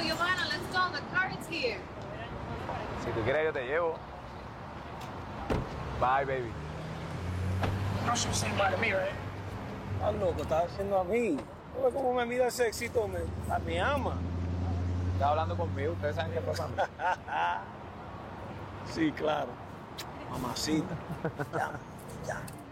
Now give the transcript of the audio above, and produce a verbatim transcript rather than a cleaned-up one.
Giovanna, let's go. The car is here. Si tú quieres, yo te llevo. Bye, baby. No should say bye to me, right? Estás loco, estás haciendo a mí. ¿No ves cómo me mira ese éxito? Me, me ama. Estás hablando conmigo, ustedes saben qué pasa. Sí, claro. Mamacita. Ya, ya.